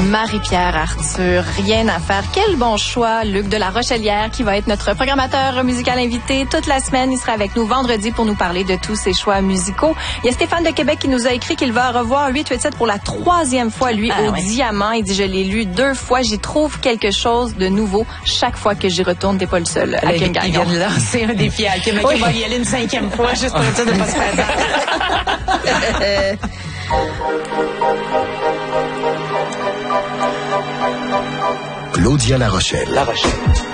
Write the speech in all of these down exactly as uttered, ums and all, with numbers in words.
Marie-Pierre Arthur, rien à faire. Quel bon choix, Luc de la Rochelière, qui va être notre programmateur musical invité toute la semaine. Il sera avec nous vendredi pour nous parler de tous ses choix musicaux. Il y a Stéphane de Québec qui nous a écrit qu'il va revoir huit huit sept pour la troisième fois, lui, ah, au ouais. Diamant. Il dit, je l'ai lu deux fois, j'y trouve quelque chose de nouveau. Chaque fois que j'y retourne, t'es pas le seul. À Kim Gagnon. Il vient de lancer un défi à Kim. Oui. Il va y aller une cinquième fois, juste pour être sûr de ne pas se faire ça. Claudia La Rochelle. La Rochelle.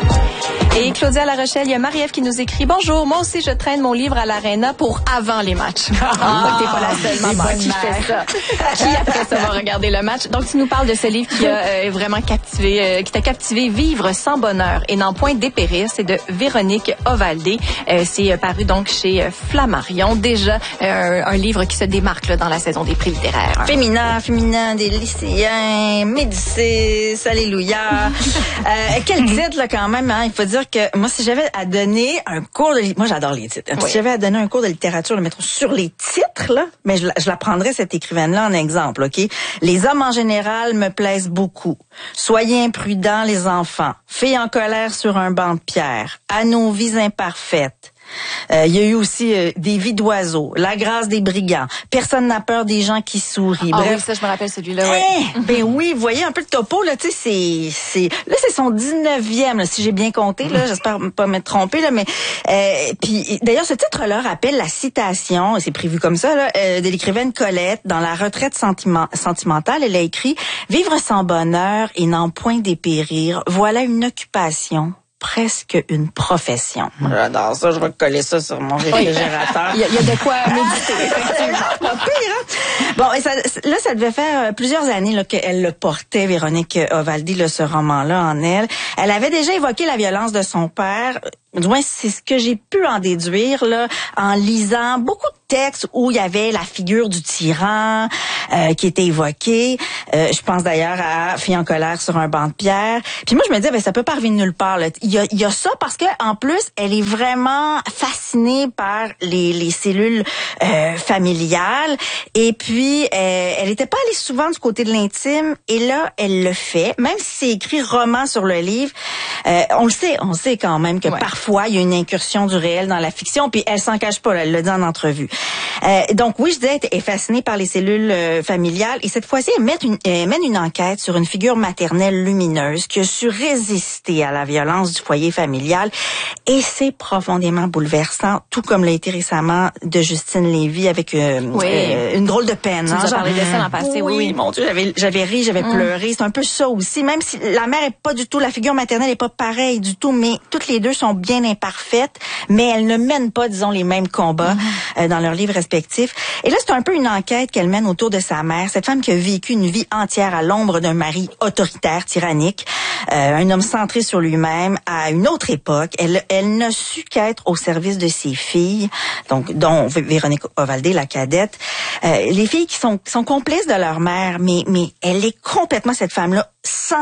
Et Claudia La Rochelle, il y a Marie-Ève qui nous écrit « Bonjour, moi aussi je traîne mon livre à l'Arena pour avant les matchs. » Ah, t'es pas la seule maman qui fait ça. Qui après ça va regarder le match. Donc tu nous parles de ce livre qui a euh, vraiment captivé, euh, qui t'a captivé, Vivre sans bonheur et n'en point dépérir. C'est de Véronique Ovaldé. Euh, c'est paru donc chez Flammarion. Déjà euh, un livre qui se démarque là, dans la saison des prix littéraires. Féminin, féminin, des lycéens, Médicis, alléluia. euh, quel titre là quand même, hein? Il faut dire que moi, si j'avais à donner un cours de... Moi, j'adore les titres. Oui. Si j'avais à donner un cours de littérature, le mettons sur les titres, là, mais je, je la prendrais, cette écrivaine-là, en exemple, OK? Les hommes, en général, me plaisent beaucoup. Soyez imprudents, les enfants. Filles en colère sur un banc de pierre. À nos vies imparfaites. Euh, il y a eu aussi euh, Des vies d'oiseaux, La grâce des brigands, Personne n'a peur des gens qui sourient. Ah Bref, oui, ça je me rappelle celui-là. Ouais. Hey, ben oui, vous voyez un peu le topo là, tu sais, c'est c'est là c'est son dix-neuvième là, si j'ai bien compté là, j'espère pas m'être trompée là, mais euh, puis d'ailleurs ce titre-là rappelle la citation, et c'est prévu comme ça là, euh, de l'écrivaine Colette dans La retraite sentiment, sentimentale. Elle a écrit Vivre sans bonheur et n'en point dépérir, voilà une occupation. Presque une profession. J'adore ça, je vais coller ça sur mon réfrigérateur. Il y, y a de quoi méditer, effectivement. Pas pire, hein? Bon, et ça, là, ça devait faire plusieurs années là, qu'elle le portait, Véronique Ovaldé, là, ce roman-là en elle. Elle avait déjà évoqué la violence de son père. Du moins, c'est ce que j'ai pu en déduire là, en lisant beaucoup de textes où il y avait la figure du tyran euh, qui était évoquée. Euh, je pense d'ailleurs à Fille en colère sur un banc de pierre. Puis moi, je me disais, ben ça peut pas arriver de nulle part. Là. Il y a, il y a ça parce que en plus, elle est vraiment fascinée par les, les cellules euh, familiales. Et puis, euh, elle était pas allée souvent du côté de l'intime. Et là, elle le fait. Même si c'est écrit roman sur le livre, euh, on le sait, on sait quand même que ouais. parfois, Parfois, il y a une incursion du réel dans la fiction, puis elle s'en cache pas, là, elle l'a dit en entrevue. Euh, donc oui, je disais, elle est fascinée par les cellules euh, familiales, et cette fois-ci, elle mène, une, elle mène une enquête sur une figure maternelle lumineuse qui a su résister à la violence du foyer familial, et c'est profondément bouleversant, tout comme l'a été récemment de Justine Lévy avec euh, oui. euh, une drôle de peine. Tu nous as parlé de ça l'an passé, oui, oui. oui. Mon Dieu, j'avais, j'avais ri, j'avais mm. pleuré, c'est un peu ça aussi, même si la mère est pas du tout, la figure maternelle est pas pareille du tout, mais toutes les deux sont bien imparfaites, mais elles ne mènent pas, disons, les mêmes combats mm-hmm. euh, dans leurs livres respectifs. Et là, c'est un peu une enquête qu'elle mène autour de sa mère, cette femme qui a vécu une vie entière à l'ombre d'un mari autoritaire, tyrannique, euh, un homme centré sur lui-même. À une autre époque, elle, elle n'a su qu'être au service de ses filles, donc dont Véronique Ovaldé, la cadette, euh, les filles qui sont, qui sont complices de leur mère, mais, mais elle est complètement, cette femme-là,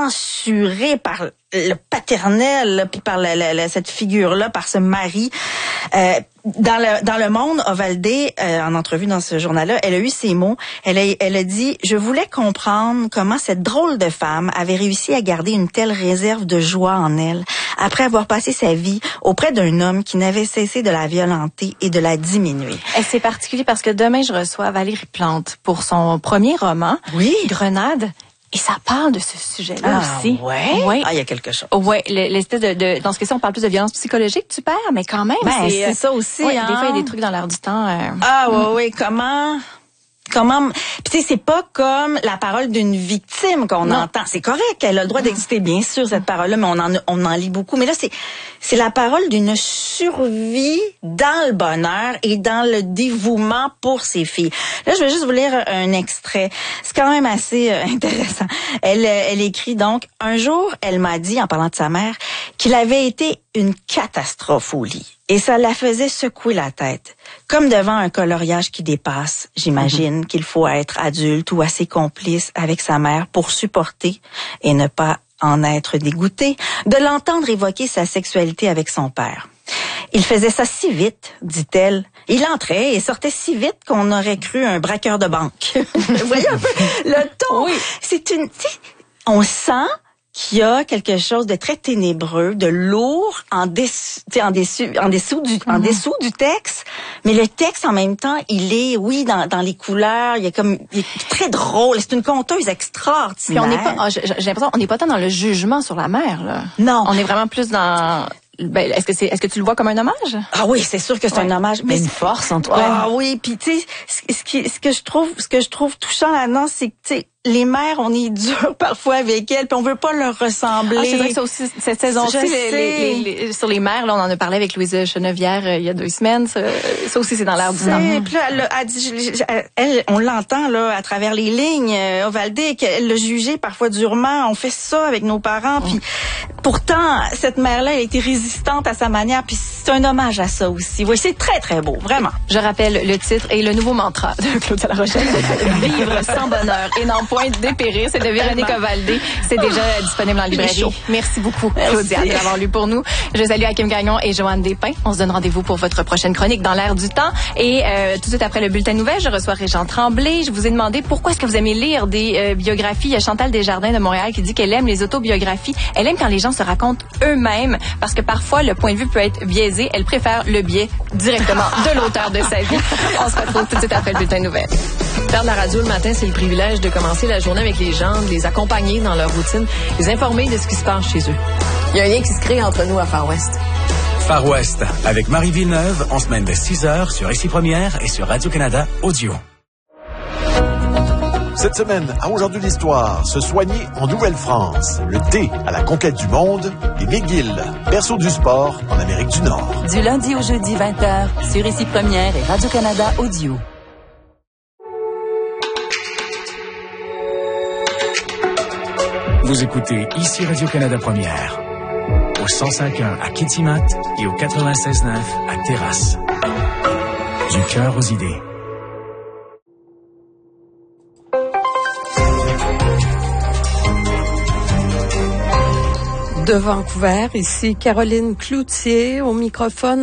censurée par le paternel, puis par la, la, la, cette figure-là, par ce mari. Euh, dans le dans le Monde, Ovaldé, euh, en entrevue dans ce journal-là, elle a eu ces mots. Elle a, elle a dit « Je voulais comprendre comment cette drôle de femme avait réussi à garder une telle réserve de joie en elle, après avoir passé sa vie auprès d'un homme qui n'avait cessé de la violenter et de la diminuer. » Et c'est particulier parce que demain, je reçois Valérie Plante pour son premier roman, oui. Grenade. Et ça parle de ce sujet-là ah, aussi. Ouais. Ouais. Ah, il y a quelque chose. Ouais, l'espèce de, de dans ce cas-ci, on parle plus de violence psychologique du père, mais quand même, ben, c'est, c'est ça aussi. Ouais, hein? Des fois, il y a des trucs dans l'air du temps. Euh... Ah, ouais, ouais. Comment? Comment, puis tu sais, c'est pas comme la parole d'une victime qu'on non. entend. C'est correct, elle a le droit d'exister, bien sûr, cette parole-là, mais on en, on en lit beaucoup. Mais là, c'est, c'est la parole d'une survie dans le bonheur et dans le dévouement pour ses filles. Là, je vais juste vous lire un extrait. C'est quand même assez euh, intéressant. Elle, elle écrit donc, un jour, elle m'a dit, en parlant de sa mère, qu'il avait été une catastrophe au lit. Et ça la faisait secouer la tête. Comme devant un coloriage qui dépasse, j'imagine mm-hmm. qu'il faut être adulte ou assez complice avec sa mère pour supporter et ne pas en être dégoûté de l'entendre évoquer sa sexualité avec son père. Il faisait ça si vite, dit-elle. Il entrait et sortait si vite qu'on aurait cru un braqueur de banque. Vous voyez un peu le ton? Oui. C'est une... on sent qu'il y a quelque chose de très ténébreux, de lourd en dessous, en dessous, en dessous du, mm-hmm. en dessous du texte. Mais le texte, en même temps, il est, oui, dans, dans les couleurs, il est comme, il est très drôle. C'est une conteuse extraordinaire. Puis on n'est pas, oh, j'ai, j'ai l'impression, on n'est pas tant dans le jugement sur la mère, là. Non. On est vraiment plus dans, ben, est-ce que c'est, est-ce que tu le vois comme un hommage? Ah oui, c'est sûr que c'est ouais. un hommage. Mais une force, en tout cas. Ah oui, puis tu sais, ce qui, ce que je trouve, ce que je trouve touchant là-dedans, c'est que tu sais, les mères, on est dur parfois avec elles, puis on veut pas leur ressembler. Ah, c'est vrai que ça aussi, cette saison-ci, les, les, les, les, sur les mères, là, on en a parlé avec Louise Chenevière euh, il y a deux semaines. Ça, ça aussi, c'est dans l'air du temps. Puis là, elle, elle, dit, elle, on l'entend là à travers les lignes, euh, Ovaldé, qu'elle l'a jugé parfois durement. On fait ça avec nos parents, puis pourtant, cette mère-là, elle a été résistante à sa manière, puis c'est un hommage à ça aussi. Oui, c'est très, très beau, vraiment. Je rappelle le titre et le nouveau mantra de Claudia Larochelle. Vivre sans bonheur et non point dépérir. C'est de Véronique Ovaldé. C'est déjà disponible en librairie. Merci beaucoup, Claudia, de l'avoir lu pour nous. Je salue Hakim Gagnon et Joanne Despins. On se donne rendez-vous pour votre prochaine chronique dans l'air du temps. Et euh, tout de suite après le bulletin de nouvelles, je reçois Régent Tremblay. Je vous ai demandé pourquoi est-ce que vous aimez lire des euh, biographies. Il y a Chantal Desjardins de Montréal qui dit qu'elle aime les autobiographies. Elle aime quand les gens se racontent eux-mêmes parce que parfois, le point de vue peut être biaisé. Elle préfère le biais directement de l'auteur de sa vie. On se retrouve tout de suite après le bulletin de nouvelles. Faire de la radio le matin, c'est le privilège de commencer la journée avec les gens, de les accompagner dans leur routine, les informer de ce qui se passe chez eux. Il y a un lien qui se crée entre nous à Far West. Far West, avec Marie Villeneuve, en semaine de six heures sur Ici Première et sur Radio-Canada Audio. Cette semaine, à Aujourd'hui l'Histoire, se soigner en Nouvelle-France, le thé à la conquête du monde, les McGill, berceau du sport en Amérique du Nord. Du lundi au jeudi vingt heures, sur Ici Première et Radio-Canada Audio. Vous écoutez Ici Radio-Canada Première, au cent cinq point un à Kitimat et au quatre-vingt-seize neuf à Terrasse. Du cœur aux idées. De Vancouver, ici Caroline Cloutier au microphone.